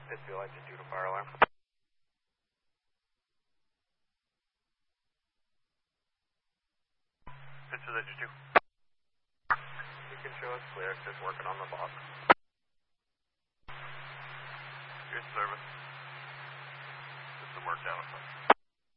Pittsfield Lights due to fire alarm. Pittsfield Lights 2. You can show us clear, just working on the box. Good service. Just some work down.